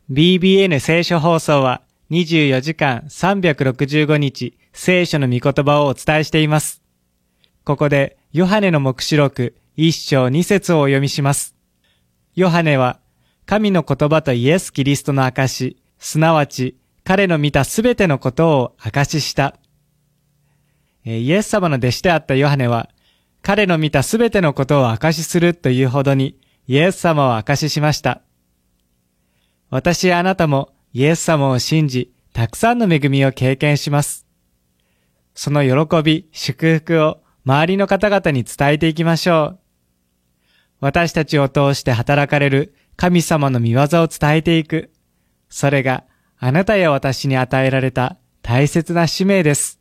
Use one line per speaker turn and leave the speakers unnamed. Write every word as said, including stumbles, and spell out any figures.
ビービーエヌ 聖書放送はにじゅうよじかんさんびゃくろくじゅうごにち聖書の御言葉をお伝えしています。ここでヨハネの黙示録いっ章に節をお読みします。ヨハネは神の言葉とイエス・キリストの証、すなわち彼の見たすべてのことを証しした。イエス様の弟子であったヨハネは彼の見たすべてのことを証しするというほどにイエス様を証ししました。私やあなたもイエス様を信じ、たくさんの恵みを経験します。その喜び、祝福を周りの方々に伝えていきましょう。私たちを通して働かれる神様の御業を伝えていく。それがあなたや私に与えられた大切な使命です。